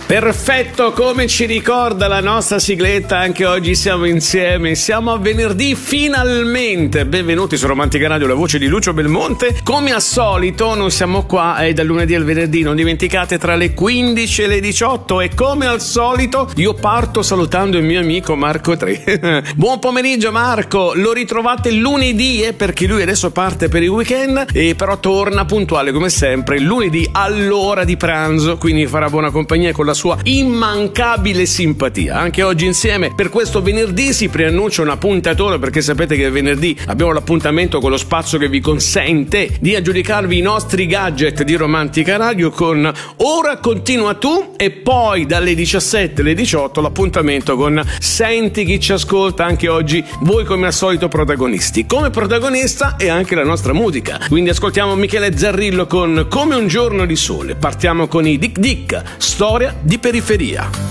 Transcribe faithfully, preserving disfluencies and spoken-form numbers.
Perfetto, come ci ricorda la nostra sigletta, anche oggi siamo insieme, siamo a venerdì finalmente. Benvenuti su Romantica Radio, la voce di Lucio Belmonte. Come al solito noi siamo qua, è dal lunedì al venerdì, non dimenticate, tra le quindici e le diciotto, e come al solito io parto salutando il mio amico Marco Tre. Buon pomeriggio Marco, lo ritrovate lunedì eh, perché lui adesso parte per il weekend, e però torna puntuale come sempre lunedì all'ora di pranzo, quindi farà buona compagnia con la sua immancabile simpatia. Anche oggi insieme per questo venerdì si preannuncia una puntatona, perché sapete che venerdì abbiamo l'appuntamento con lo spazio che vi consente di aggiudicarvi i nostri gadget di Romantica Radio con Ora continua tu, e poi dalle diciassette alle diciotto l'appuntamento con Senti chi ci ascolta. Anche oggi voi come al solito protagonisti, come protagonista e anche la nostra musica, quindi ascoltiamo Michele Zarrillo con Come un giorno di sole. Partiamo con i Dic Dic, storia di periferia.